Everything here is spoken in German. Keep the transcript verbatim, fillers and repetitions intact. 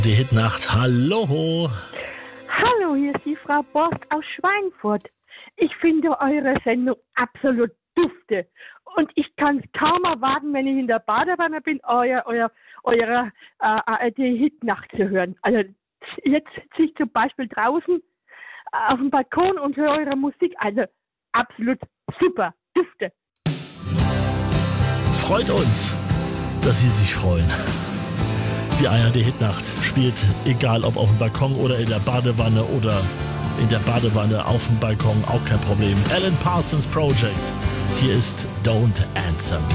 Die Hitnacht, hallo. Hallo, hier ist die Frau Borst aus Schweinfurt. Ich finde eure Sendung absolut dufte. Und ich kann es kaum erwarten, wenn ich in der Badewanne bin, euer, euer, eure äh, A R D-Hitnacht zu hören. Also jetzt sitze ich zum Beispiel draußen auf dem Balkon und höre eure Musik. Also absolut super, dufte. Freut uns, dass Sie sich freuen. Die A R D-Hitnacht spielt, egal ob auf dem Balkon oder in der Badewanne oder in der Badewanne auf dem Balkon, auch kein Problem. Alan Parsons Project. Hier ist Don't Answer Me.